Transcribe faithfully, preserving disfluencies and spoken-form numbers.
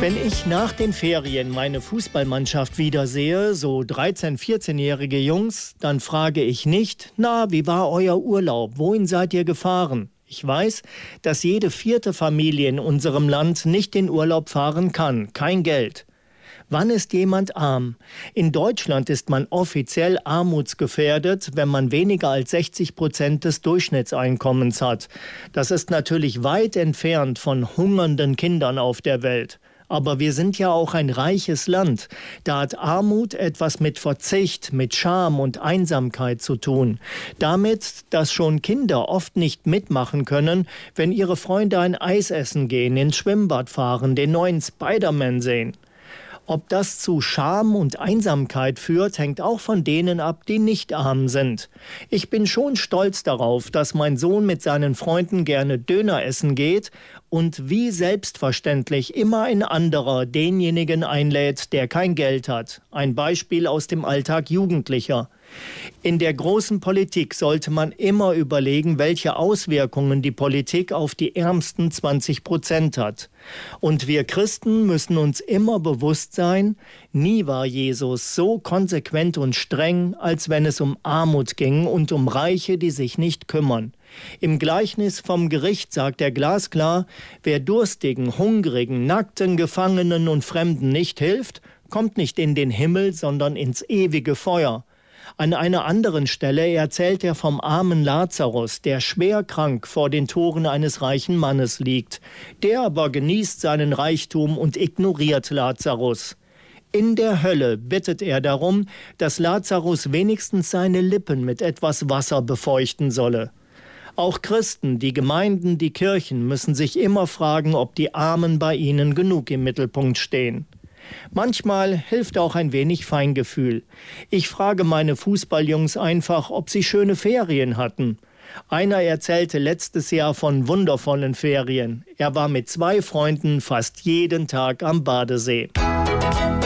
Wenn ich nach den Ferien meine Fußballmannschaft wiedersehe, so dreizehn-, vierzehnjährige Jungs, dann frage ich nicht, na, wie war euer Urlaub? Wohin seid ihr gefahren? Ich weiß, dass jede vierte Familie in unserem Land nicht in Urlaub fahren kann, kein Geld. Wann ist jemand arm? In Deutschland ist man offiziell armutsgefährdet, wenn man weniger als sechzig Prozent des Durchschnittseinkommens hat. Das ist natürlich weit entfernt von hungernden Kindern auf der Welt. Aber wir sind ja auch ein reiches Land. Da hat Armut etwas mit Verzicht, mit Scham und Einsamkeit zu tun. Damit, dass schon Kinder oft nicht mitmachen können, wenn ihre Freunde ein Eis essen gehen, ins Schwimmbad fahren, den neuen Spider-Man sehen. Ob das zu Scham und Einsamkeit führt, hängt auch von denen ab, die nicht arm sind. Ich bin schon stolz darauf, dass mein Sohn mit seinen Freunden gerne Döner essen geht und wie selbstverständlich immer ein anderer denjenigen einlädt, der kein Geld hat. Ein Beispiel aus dem Alltag Jugendlicher. In der großen Politik sollte man immer überlegen, welche Auswirkungen die Politik auf die ärmsten zwanzig Prozent hat. Und wir Christen müssen uns immer bewusst sein, nie war Jesus so konsequent und streng, als wenn es um Armut ging und um Reiche, die sich nicht kümmern. Im Gleichnis vom Gericht sagt er glasklar, wer Durstigen, Hungrigen, Nackten, Gefangenen und Fremden nicht hilft, kommt nicht in den Himmel, sondern ins ewige Feuer. An einer anderen Stelle erzählt er vom armen Lazarus, der schwer krank vor den Toren eines reichen Mannes liegt. Der aber genießt seinen Reichtum und ignoriert Lazarus. In der Hölle bittet er darum, dass Lazarus wenigstens seine Lippen mit etwas Wasser befeuchten solle. Auch Christen, die Gemeinden, die Kirchen müssen sich immer fragen, ob die Armen bei ihnen genug im Mittelpunkt stehen. Manchmal hilft auch ein wenig Feingefühl. Ich frage meine Fußballjungs einfach, ob sie schöne Ferien hatten. Einer erzählte letztes Jahr von wundervollen Ferien. Er war mit zwei Freunden fast jeden Tag am Badesee.